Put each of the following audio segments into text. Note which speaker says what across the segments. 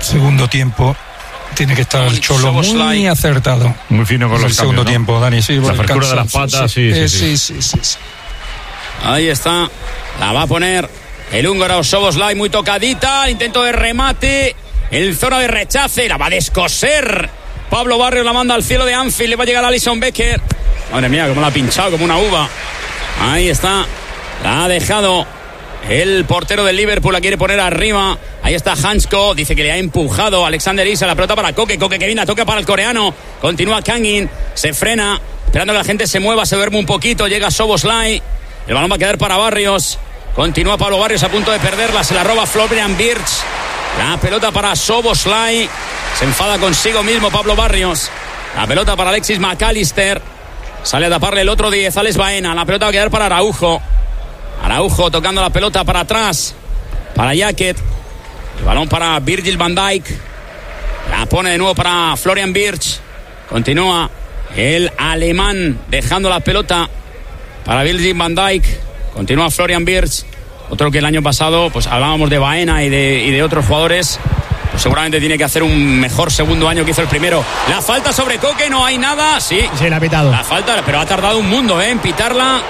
Speaker 1: segundo tiempo tiene que estar el Cholo muy acertado.
Speaker 2: Muy fino con los
Speaker 1: segundo
Speaker 2: cambios,
Speaker 1: tiempo,
Speaker 2: ¿no?
Speaker 1: Dani. Sí,
Speaker 2: la frescura de las patas, sí.
Speaker 3: Ahí está. La va a poner el húngaro Szoboszlai, muy tocadita. Intento de remate. En zona de rechace. La va a descoser. Pablo Barrios la manda al cielo de Anfield. Le va a llegar a Alisson Becker. Madre mía, como la ha pinchado, como una uva. Ahí está. La ha dejado el portero del Liverpool. La quiere poner arriba. Ahí está Hansko. Dice que le ha empujado Alexander Isak. La pelota para Koke. Koke que viene. Toca para el coreano. Continúa Kangin. Se frena. Esperando que la gente se mueva. Se duerme un poquito. Llega Szoboszlai. El balón va a quedar para Barrios. Continúa Pablo Barrios a punto de perderla. Se la roba Florian Wirtz. La pelota para Szoboszlai. Se enfada consigo mismo Pablo Barrios. La pelota para Alexis McAllister. Sale a taparle el otro 10, Alex Baena. La pelota va a quedar para Araujo. Araujo tocando la pelota para atrás. Para Jacket. El balón para Virgil van Dijk. La pone de nuevo para Florian Wirtz. Continúa el alemán dejando la pelota para Virgil van Dijk. Continúa Florian Wirtz. Otro que el año pasado pues hablábamos de Baena y de otros jugadores. Pues seguramente tiene que hacer un mejor segundo año que hizo el primero. La falta sobre Koke, no hay nada. Sí,
Speaker 4: la ha pitado.
Speaker 3: La falta, pero ha tardado un mundo en pitarla.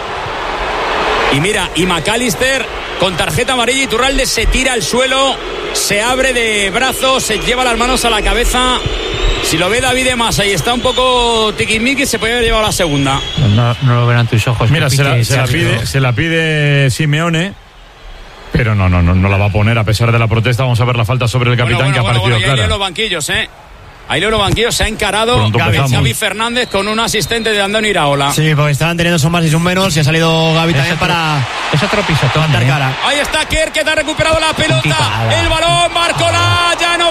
Speaker 3: Y mira, y McAllister con tarjeta amarilla. Iturralde se tira al suelo, se abre de brazos, se lleva las manos a la cabeza. Si lo ve David de Masa y está un poco tiquismiqui, se puede haber llevado la segunda.
Speaker 5: No lo verán tus ojos.
Speaker 2: Mira, se la pide Simeone. Pero no la va a poner a pesar de la protesta. Vamos a ver la falta sobre el capitán que ha parecido clara.
Speaker 3: Ahí leo los banquillos, Ahí leo los banquillos. Se ha encarado Xavi Fernández con un asistente de Andoni Iraola.
Speaker 4: Sí, porque estaban teniendo son más y son menos. Y ha salido Gavi también para...
Speaker 5: Es otro pisotón,
Speaker 4: cara.
Speaker 3: Ahí está Kerr, que te ha recuperado la pelota. El balón, Barcola, Jan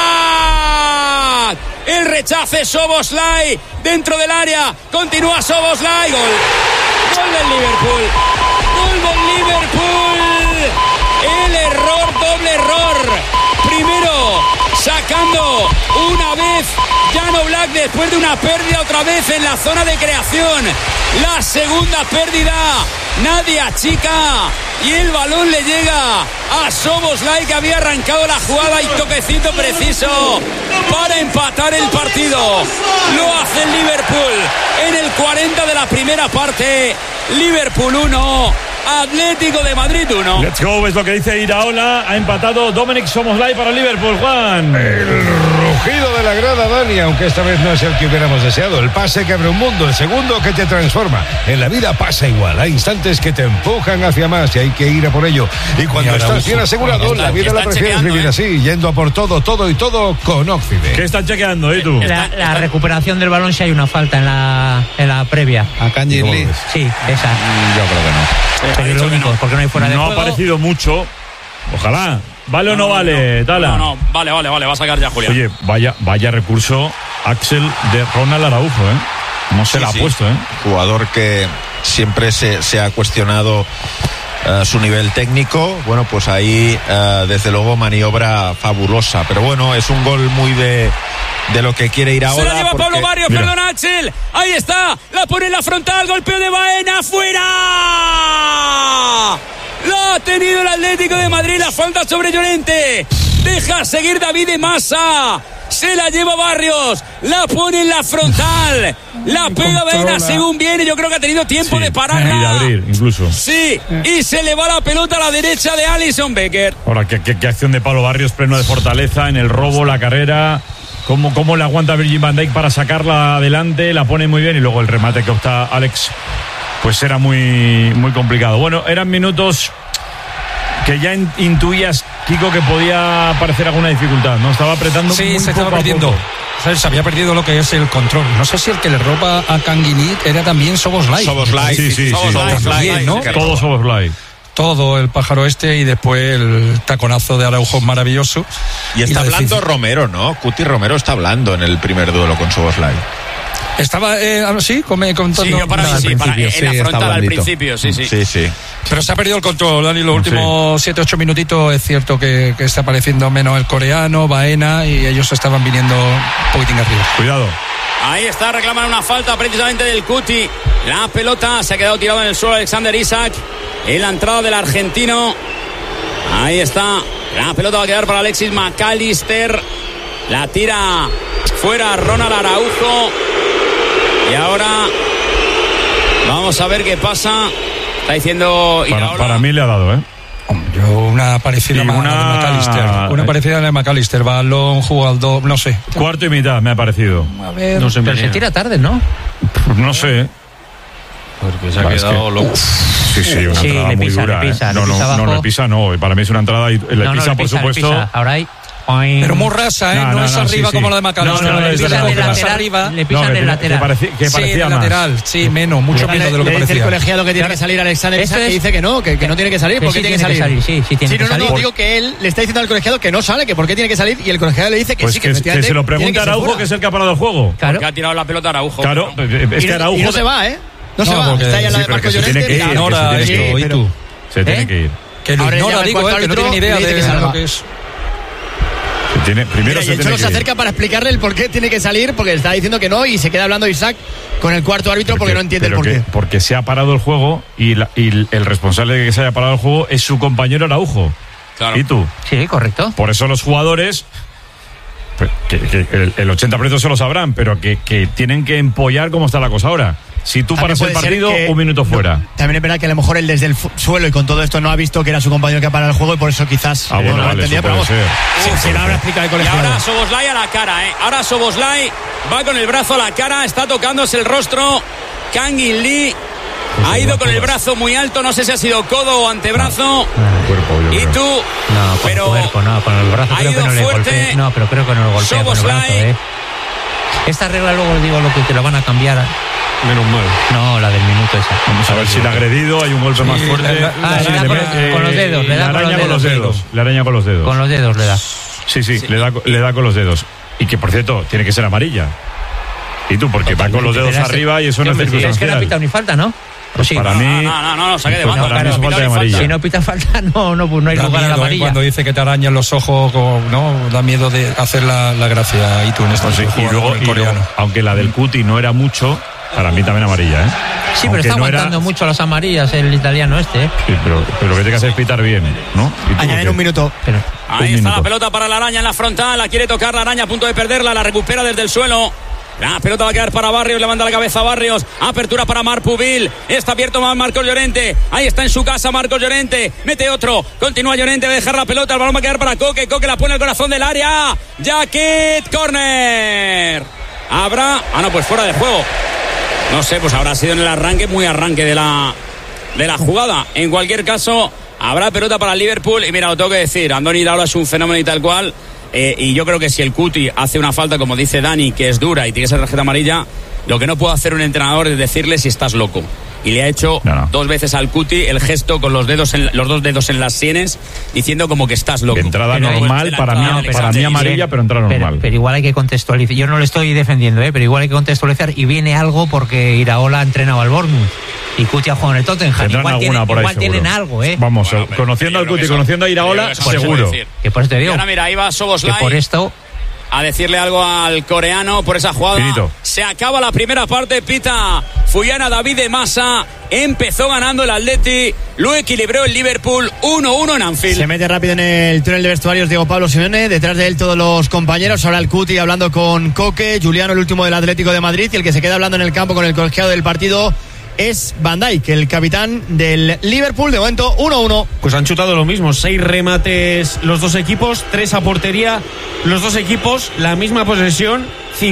Speaker 3: Oblak. El rechace, Szoboszlai dentro del área. Continúa Szoboszlai. Gol del Liverpool. Gol del Liverpool. El error, doble error. Primero, sacando una vez Jan Oblak después de una pérdida otra vez en la zona de creación. La segunda pérdida, nadie achica. Y el balón le llega a Szoboszlai, que había arrancado la jugada y toquecito preciso para empatar el partido. Lo hace el Liverpool en el 40 de la primera parte. Liverpool 1, Atlético de Madrid 1.
Speaker 2: Let's go, es lo que dice Iraola. Ha empatado Dominic Szoboszlai para el Liverpool, Juan.
Speaker 6: El rugido de la grada, Dani, aunque esta vez no es el que hubiéramos deseado. El pase que abre un mundo, el segundo que te transforma. En la vida pasa igual, hay instantes que te empujan hacia más y hay que ir a por ello. Y cuando estás bien asegurado, la vida la prefieres vivir así, yendo a por todo y todo con Oxide.
Speaker 2: ¿Qué están chequeando, tú?
Speaker 5: La recuperación del balón, si hay una falta en la previa.
Speaker 7: ¿A Kanji Lee?
Speaker 5: Sí, esa.
Speaker 7: Yo creo que no.
Speaker 5: Pero es lo único, porque no hay fuera de juego.
Speaker 2: No ha aparecido mucho. Ojalá. ¿Vale o no vale, Tala?
Speaker 3: No, vale, va a sacar ya Julián.
Speaker 2: Oye, vaya recurso Axel de Ronald Araujo, No se la ha puesto,
Speaker 7: Jugador que siempre se ha cuestionado su nivel técnico. Bueno, pues ahí desde luego maniobra fabulosa. Pero bueno, es un gol muy de lo que quiere ir ahora.
Speaker 3: Se la lleva Pablo Barrios, perdona Axel. Ahí está, la pone en la frontal, golpeo de Baena, fuera. La ha tenido el Atlético de Madrid, la falta sobre Llorente. Deja seguir David de Masa. Se la lleva Barrios, la pone en la frontal, la pega Baena según viene. Yo creo que ha tenido tiempo de pararla
Speaker 2: y de abrir incluso.
Speaker 3: Sí, y se le va la pelota a la derecha de Alisson Becker.
Speaker 2: Ahora, qué acción de Pablo Barrios, pleno de fortaleza en el robo, la carrera. Cómo le aguanta Virgil van Dijk para sacarla adelante, la pone muy bien y luego el remate que opta Alex, pues era muy complicado. Bueno, eran minutos que ya intuías, Kiko, que podía aparecer alguna dificultad, ¿no? Estaba apretando muy
Speaker 1: se estaba
Speaker 2: poco
Speaker 1: perdiendo.
Speaker 2: a poco.
Speaker 1: Se había perdido lo que es el control. No sé si el que le roba a Kangilik era también Szoboszlai.
Speaker 7: Sí.
Speaker 1: También, ¿no?
Speaker 2: Todo Szoboszlai.
Speaker 1: Todo el pájaro y después el taconazo de Araujo maravilloso.
Speaker 7: Y está hablando Romero, ¿no? Cuti Romero está hablando en el primer duelo con Szoboszlai.
Speaker 1: Estaba, contando.
Speaker 3: Sí, yo para mí sí, en la frontal al principio, sí.
Speaker 1: Pero se ha perdido el control, Dani, los últimos 7-8 minutitos. Es cierto que está apareciendo menos el coreano, Baena, y ellos estaban viniendo un poquitín arriba.
Speaker 2: Cuidado.
Speaker 3: Ahí está, reclaman una falta precisamente del Cuti. La pelota se ha quedado tirada en el suelo Alexander Isak. En la entrada del argentino. Ahí está. La pelota va a quedar para Alexis McAllister. La tira fuera Ronald Araujo. Y ahora vamos a ver qué pasa. Está diciendo Iraola.
Speaker 2: Para mí le ha dado,
Speaker 1: Yo una parecida a la de McAllister. Una parecida a la de McAllister. Balón, jugador, no sé.
Speaker 2: Cuarto y mitad me ha parecido.
Speaker 1: A ver.
Speaker 5: No sé, pero se tira tarde, ¿no?
Speaker 2: No sé.
Speaker 8: Porque se ha quedado loco.
Speaker 2: Sí, una entrada muy dura. No, le pisa no. Para mí es una entrada y le pisa, por supuesto.
Speaker 5: Ahora hay...
Speaker 1: Pero muy rasa, no es arriba como la de McAllister.
Speaker 5: Le pisan el lateral arriba. Le pisan el lateral.
Speaker 2: Que parecía más.
Speaker 1: Lateral, sí, mucho menos de lo que parecía.
Speaker 4: Dice el colegiado que tiene que salir Alexander Isak, que dice que no tiene que salir. ¿Por qué tiene que salir?
Speaker 5: Sí, tiene que salir.
Speaker 4: No, digo que él le está diciendo al colegiado que no sale, que por qué tiene que salir, y el colegiado le dice que sí, que
Speaker 2: se lo pregunta a Araujo, que es el que ha parado el juego.
Speaker 3: Claro. Que ha tirado la pelota a Araujo.
Speaker 2: Claro, es que Araujo...
Speaker 4: Y no se va, No se va. Está ahí al lado de Marcos Llorente.
Speaker 2: Se tiene que ir.
Speaker 1: Que lo ignora, digo, que no tiene ni idea de lo que es.
Speaker 2: Primero
Speaker 4: y el Cholo se acerca para explicarle el por qué tiene que salir, porque está diciendo que no, y se queda hablando Isak con el cuarto árbitro porque no entiende el por qué.
Speaker 2: Porque se ha parado el juego y el responsable de que se haya parado el juego es su compañero Araujo.
Speaker 3: Claro.
Speaker 2: ¿Y tú?
Speaker 5: Sí, correcto.
Speaker 2: Por eso los jugadores, que el 80% se lo sabrán, pero que tienen que empollar cómo está la cosa ahora. Si tú paras el partido, un minuto fuera.
Speaker 4: También es verdad que a lo mejor él desde el suelo y con todo esto no ha visto que era su compañero que ha parado el juego y por eso quizás
Speaker 2: no lo entendía, pero vamos.
Speaker 4: Se lo habrá explicado el colegiado.
Speaker 3: Y ahora Szoboszlai a la cara, Ahora Szoboszlai va con el brazo a la cara, está tocándose el rostro. Kang-in Lee ha ido con el brazo muy alto, no sé si ha sido codo o antebrazo. Y tú,
Speaker 5: no, con
Speaker 3: pero
Speaker 5: el cuerpo, no, con el brazo creo que no le golpea. No, pero creo que no lo golpea con el brazo, Esta regla luego digo lo que te lo van a cambiar.
Speaker 8: Menos mal.
Speaker 5: No, la del minuto esa.
Speaker 2: Vamos a ver si le ha agredido, hay un golpe más fuerte.
Speaker 5: Con los dedos, le da con los dedos.
Speaker 2: Le araña con los dedos.
Speaker 5: Con los dedos le da.
Speaker 2: Sí, le da con los dedos. Y que, por cierto, tiene que ser amarilla. ¿Y tú? Porque va con los dedos arriba y eso no es circunstancial.
Speaker 5: Es que no ha pitado ni falta, ¿no?
Speaker 2: Pues sí. Para mí...
Speaker 3: No, saque de banda.
Speaker 2: Para mí es falta de amarilla.
Speaker 5: Si no pita falta, no hay lugar a la amarilla.
Speaker 1: Cuando dice que te arañan los ojos, da miedo de hacer la gracia. Y tú en esto
Speaker 2: y luego, aunque la del Cuti no era mucho, para mí también amarilla,
Speaker 5: Sí, pero está aguantando mucho las amarillas el italiano Sí,
Speaker 2: pero lo que tiene que hacer es pitar bien, ¿no?
Speaker 4: Añadir un minuto.
Speaker 3: Ahí está la pelota para la araña en la frontal, la quiere tocar la araña, a punto de perderla, la recupera desde el suelo. La pelota va a quedar para Barrios, levanta la cabeza Barrios, apertura para Marpubil, está abierto Marcos Llorente, ahí está en su casa Marcos Llorente, mete otro, continúa Llorente, va a dejar la pelota, el balón va a quedar para Coque la pone al corazón del área, Jacket, córner. Habrá, pues fuera de juego. No sé, pues habrá sido en el arranque, muy arranque de la jugada. En cualquier caso, habrá pelota para el Liverpool. Y mira, lo tengo que decir, Andoni Iraola es un fenómeno y tal cual. Y yo creo que si el Cuti hace una falta, como dice Dani, que es dura y tiene esa tarjeta amarilla, lo que no puede hacer un entrenador es decirle si estás loco. Y le ha hecho 2 veces al Cuti el gesto con los 2 dedos en las sienes, diciendo como que estás loco.
Speaker 2: Entrada normal, para mí amarilla, pero entrada normal.
Speaker 5: Pero igual hay que contextualizar. Yo no lo estoy defendiendo, pero igual hay que contextualizar. Y viene algo porque Iraola ha entrenado al Bournemouth y Cuti ha jugado en el Tottenham. Igual tienen algo,
Speaker 2: Vamos, conociendo al Cuti, conociendo a Iraola, seguro.
Speaker 5: Que por eso te digo.
Speaker 3: Y ahora mira, ahí va Szoboszlai.
Speaker 5: Que por esto...
Speaker 3: a decirle algo al coreano por esa jugada.
Speaker 2: Finito.
Speaker 3: Se acaba la primera parte, pita Fuyana David de Massa. Empezó ganando el Atleti, lo equilibró el Liverpool 1-1 en Anfield.
Speaker 4: Se mete rápido en el túnel de vestuarios Diego Pablo Simeone, detrás de él todos los compañeros. Ahora el Cuti hablando con Coque, Juliano el último del Atlético de Madrid, y el que se queda hablando en el campo con el colegiado del partido es Van Dijk, el capitán del Liverpool. De momento 1-1.
Speaker 8: Pues han chutado lo mismo, 6 remates los dos equipos, 3 a portería los dos equipos, la misma posesión,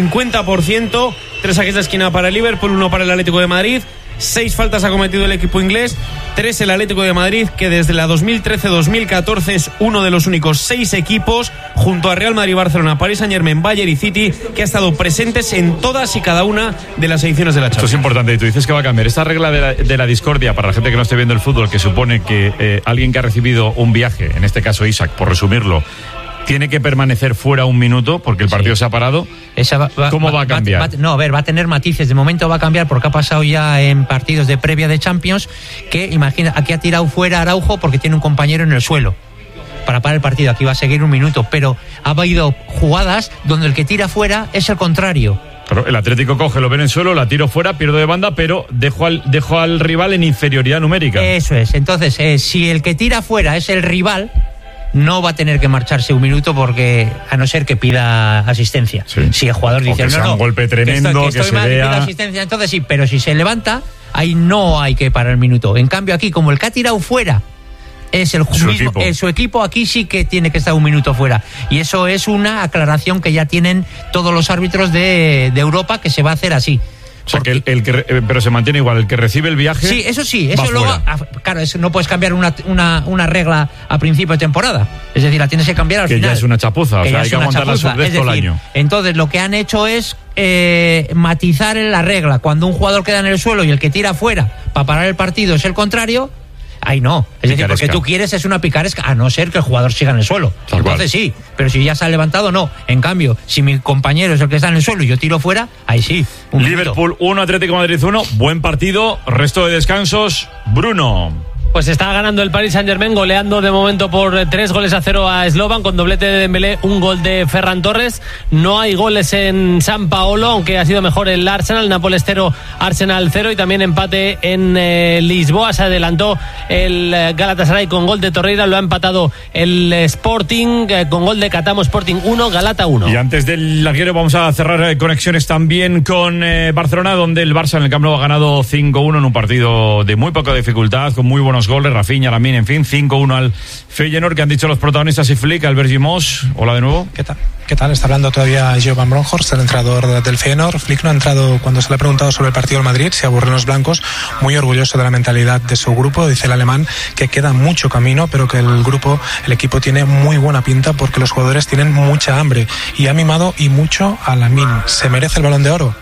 Speaker 8: 50%, 3 saques de esquina para el Liverpool, 1 para el Atlético de Madrid. 6 faltas ha cometido el equipo inglés, 3 el Atlético de Madrid, que desde la 2013-2014 es uno de los únicos 6 equipos, junto a Real Madrid, Barcelona, Paris Saint-Germain, Bayern y City, que ha estado presentes en todas y cada una de las ediciones de la Champions.
Speaker 2: Esto es importante, y tú dices que va a cambiar. Esta regla de la discordia, para la gente que no esté viendo el fútbol, que supone que alguien que ha recibido un viaje, en este caso Isak, por resumirlo, tiene que permanecer fuera un minuto porque el partido se ha parado. ¿Cómo va a cambiar?
Speaker 5: Va a tener matices. De momento va a cambiar porque ha pasado ya en partidos de previa de Champions que, imagina, aquí ha tirado fuera Araujo porque tiene un compañero en el suelo para parar el partido. Aquí va a seguir un minuto, pero ha habido jugadas donde el que tira fuera es el contrario.
Speaker 2: Pero el Atlético coge, lo ven en el suelo, la tiro fuera, pierdo de banda, pero dejo al rival en inferioridad numérica.
Speaker 5: Eso es. Entonces, si el que tira fuera es el rival, no va a tener que marcharse un minuto, porque a no ser que pida asistencia.
Speaker 2: Sí.
Speaker 5: Si el jugador dice,
Speaker 2: que sea un golpe tremendo, que se
Speaker 5: mal,
Speaker 2: vea.
Speaker 5: pida asistencia, entonces sí, pero si se levanta, ahí no hay que parar el minuto. En cambio aquí, como el que ha tirado fuera es su equipo, aquí sí que tiene que estar un minuto fuera. Y eso es una aclaración que ya tienen todos los árbitros de Europa, que se va a hacer así.
Speaker 2: O sea, pero se mantiene igual, el que recibe el viaje.
Speaker 5: Sí, eso luego, claro, no puedes cambiar una regla a principio de temporada. Es decir, la tienes que cambiar al final. Que ya
Speaker 2: es una chapuza, o sea, hay que aguantar la surdez todo el año.
Speaker 5: Entonces, lo que han hecho es matizar en la regla. Cuando un jugador queda en el suelo y el que tira fuera para parar el partido es el contrario, ahí no. Es decir, porque tú quieres es una picaresca, a no ser que el jugador siga en el suelo. Entonces sí, pero si ya se ha levantado, no. En cambio, si mi compañero es el que está en el suelo y yo tiro fuera, ahí sí.
Speaker 2: Liverpool 1, Atlético de Madrid 1. Buen partido, resto de descansos. Bruno.
Speaker 9: Pues está ganando el Paris Saint-Germain, goleando de momento por 3-0 a Slovan, con doblete de Dembélé, un gol de Ferran Torres. No hay goles en San Paolo, aunque ha sido mejor el Arsenal. Nápoles 0, Arsenal 0, y también empate en Lisboa. Se adelantó el Galatasaray con gol de Torreira, lo ha empatado el Sporting con gol de Catamo. Sporting 1, Galata 1.
Speaker 2: Y antes del larguero vamos a cerrar conexiones también con Barcelona, donde el Barça en el Camp Nou ha ganado 5-1 en un partido de muy poca dificultad, con muy buenos goles, Rafinha, Lamine, en fin, 5-1 al Feyenoord. Que han dicho los protagonistas y Flick, Albert Gimos. Hola de nuevo.
Speaker 10: ¿Qué tal? Está hablando todavía Gio van Bronckhorst, el entrenador del Feyenoord. Flick no ha entrado cuando se le ha preguntado sobre el partido del Madrid, si aburren los blancos. Muy orgulloso de la mentalidad de su grupo. Dice el alemán que queda mucho camino, pero que el equipo tiene muy buena pinta, porque los jugadores tienen mucha hambre, y ha mimado y mucho a Lamine. ¿Se merece el Balón de Oro?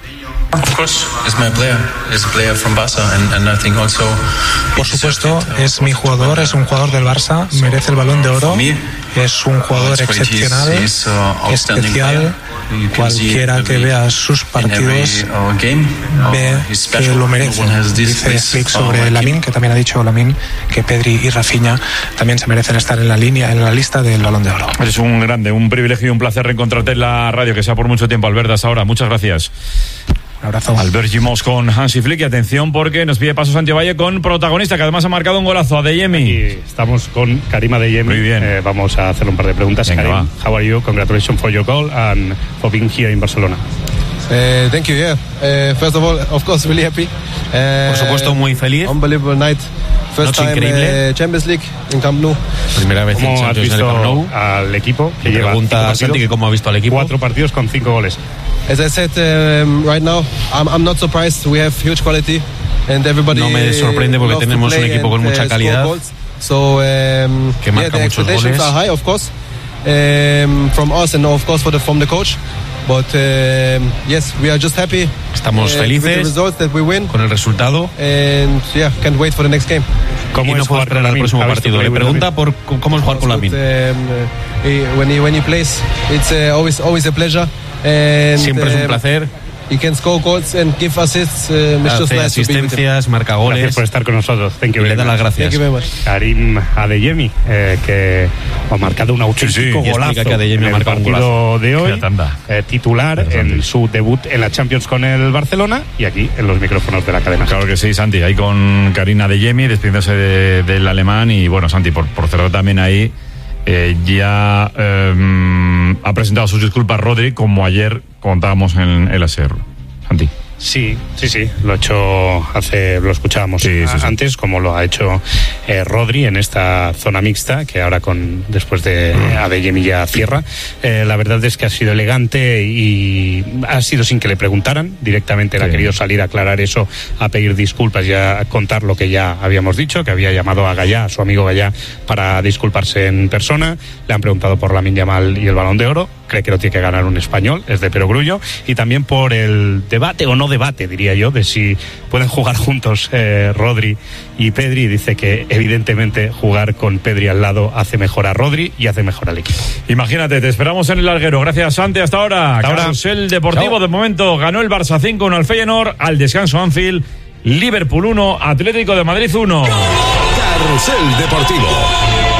Speaker 10: Por supuesto, es mi jugador, es un jugador del Barça, merece el Balón de Oro, es un jugador excepcional, especial. Cualquiera que vea sus partidos ve que lo merece. Dice Flick sobre Lamine, que también ha dicho Lamine que Pedri y Rafinha también se merecen estar en la lista del Balón de Oro.
Speaker 2: Eres un grande, un privilegio y un placer reencontrarte en la radio, que sea por mucho tiempo, Albert, hasta ahora. Muchas gracias.
Speaker 10: Un abrazo.
Speaker 2: Albert Gimos con Hansi Flick. Y atención, porque nos pide paso Santi Valle con protagonista, que además ha marcado un golazo, Adeyemi.
Speaker 11: Aquí estamos con Karim Adeyemi.
Speaker 2: Muy bien.
Speaker 11: Vamos a hacer un par de preguntas.
Speaker 2: Venga,
Speaker 11: Karim, how are you? Congratulations for your goal and for being here in Barcelona.
Speaker 12: Thank you. First of all, of course, really happy.
Speaker 8: Por supuesto, muy feliz.
Speaker 12: Unbelievable night. First
Speaker 8: Noche
Speaker 12: time
Speaker 8: increíble.
Speaker 12: Champions League in Camp Nou.
Speaker 8: Primera vez en
Speaker 11: ¿Cómo has
Speaker 8: Champions en el Camp Nou?
Speaker 11: visto al equipo? Que lleva
Speaker 8: Pregunta a Santi que cómo ha visto al equipo.
Speaker 11: 4 partidos con 5 goles.
Speaker 12: As I said, right now, I'm not surprised. We have huge quality, and everybody.
Speaker 8: No me sorprende porque tenemos un equipo con mucha calidad,
Speaker 12: que
Speaker 8: marca
Speaker 12: the
Speaker 8: muchos
Speaker 12: expectations
Speaker 8: goles.
Speaker 12: are high, of course, from us and of course from the coach. But yes, we are just happy.
Speaker 8: Estamos
Speaker 12: with the
Speaker 8: felices
Speaker 12: results that we win,
Speaker 8: con el resultado,
Speaker 12: and yeah, can't wait for the next game.
Speaker 11: ¿Cómo
Speaker 8: y no
Speaker 11: es
Speaker 8: puedo
Speaker 11: jugar con
Speaker 8: esperar al
Speaker 11: Lamine?
Speaker 8: próximo
Speaker 11: ¿Has visto
Speaker 8: partido. Le
Speaker 11: play with
Speaker 8: pregunta por cómo es jugar con Lamine.
Speaker 12: When he plays, it's always a pleasure. And,
Speaker 8: siempre es un placer.
Speaker 12: He can score goals and give assists. It's just
Speaker 8: Hace
Speaker 12: nice to be with him.
Speaker 8: asistencias, marca
Speaker 11: Gracias
Speaker 8: goles.
Speaker 11: por estar con nosotros. Thank you
Speaker 8: Y le
Speaker 11: very
Speaker 8: da
Speaker 11: much.
Speaker 8: las gracias.
Speaker 12: Thank you very much.
Speaker 11: Karim Adeyemi, que ha marcado un auténtico
Speaker 8: y explica
Speaker 11: golazo
Speaker 8: que Adeyemi
Speaker 11: en
Speaker 8: ha
Speaker 11: el
Speaker 8: marcado un
Speaker 11: partido
Speaker 8: golazo.
Speaker 11: de hoy,
Speaker 2: Qué tanda.
Speaker 11: titular en su debut en la Champions con el Barcelona, y aquí en los micrófonos de la cadena.
Speaker 2: Claro que sí, Santi, ahí con Karim Adeyemi despidiéndose del alemán. Y bueno, Santi, por cerrar también ahí, ya ha presentado sus disculpas Rodri, como ayer contábamos en el ASR. Santi.
Speaker 11: Sí, lo escuchábamos antes, como lo ha hecho Rodri en esta zona mixta, que ahora después de Adeyemi ya cierra. La verdad es que ha sido elegante y ha sido sin que le preguntaran, directamente él ha querido salir a aclarar eso, a pedir disculpas y a contar lo que ya habíamos dicho, que había llamado a Gallá, a su amigo Gallá, para disculparse en persona. Le han preguntado por Lamine Yamal y el Balón de Oro. Cree que lo tiene que ganar un español, es de perogrullo, y también por el debate, o no debate, diría yo, de si pueden jugar juntos Rodri y Pedri. Dice que evidentemente jugar con Pedri al lado hace mejor a Rodri y hace mejor al equipo.
Speaker 2: Imagínate, te esperamos en el larguero. Gracias, Santi, hasta ahora. Carrusel Deportivo. Chao. De momento ganó el Barça 5-1 al Feyenoord, al descanso Anfield, Liverpool 1, Atlético de Madrid 1.
Speaker 13: Carrusel Deportivo.